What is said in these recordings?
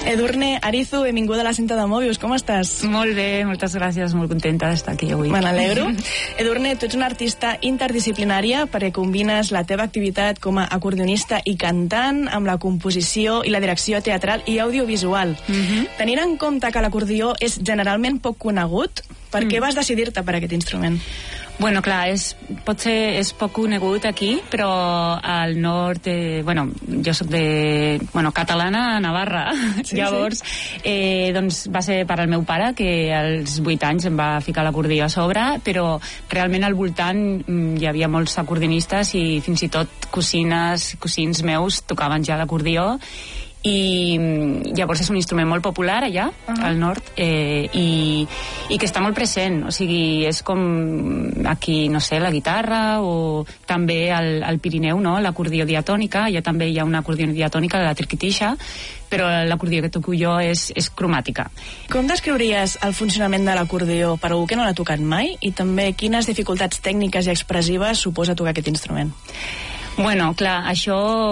Edurne Arizu, benvinguda a la cinta de Mobius, com estàs? Molt bé, moltes gràcies, molt contenta d'estar aquí avui. Me n'alegro. Edurne, tu ets una artista interdisciplinària perquè combines la teva activitat com a acordionista i cantant amb la composició i la direcció teatral i audiovisual. Tenint en compte que l'acordió és generalment poc conegut, per què vas decidir-te per aquest instrument? Bueno, clar, potser és poc conegut aquí, però al nord, jo soc catalana a Navarra. Sí, llavors, doncs va ser per al meu pare, que als 8 anys em va ficar l'acordió a sobre, però realment al voltant hi havia molts acordionistes i fins i tot cosins meus tocaven ja l'acordió, i llavors és un instrument molt popular allà, al nord, i que està molt present, o sigui, és com aquí, no sé, la guitarra, o també al Pirineu, no?, l'acordió diatònica, allà també hi ha una acordió diatònica, la triquitixa, però l'acordió que toco jo és cromàtica. Com descriuries el funcionament de l'acordió per algú que no l'ha tocat mai, i també quines dificultats tècniques i expressives suposa tocar aquest instrument? Bueno, clar, això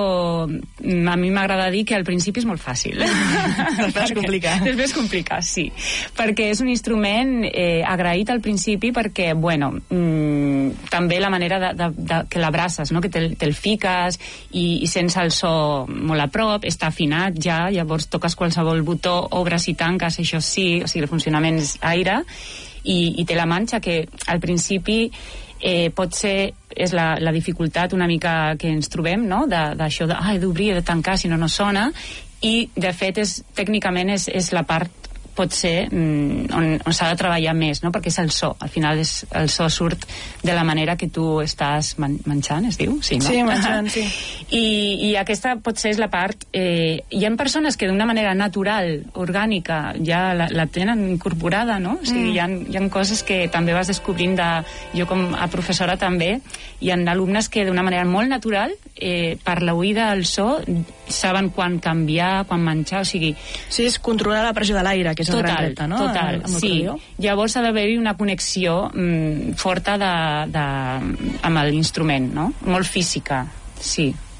a mi m'agrada dir que al principi és molt fàcil. Després complicar. Després complicar, sí. Perquè és un instrument agraït al principi perquè, també la manera que l'abraces, no?, que te'l fiques i sents el so molt a prop, està afinat ja, llavors toques qualsevol botó, obres i tanques, això sí, o sigui, el funcionament és aire, i té la manxa que al principi potser és la dificultat una mica que ens trobem, no?, d'això d'obrir, de tancar, si no sona, i de fet tècnicament és la part potser on s'ha de treballar més, no?, perquè és el so, al final el so surt de la manera que tu estàs menjant, es diu? Sí, no? Sí, menjant, sí. I aquesta potser és la part... hi ha persones que d'una manera natural, orgànica, ja la tenen incorporada, no? O sigui, hi ha coses que també vas descobrint jo com a professora també, hi ha alumnes que d'una manera molt natural, per l'oïda al so, saben quan canviar, quan menjar, o sigui... Sí, és controlar la pressió de l'aire, que és el gran repte, no? Total, sí. Llavors ha d'haver-hi una connexió forta amb l'instrument, no? Molt física, sí.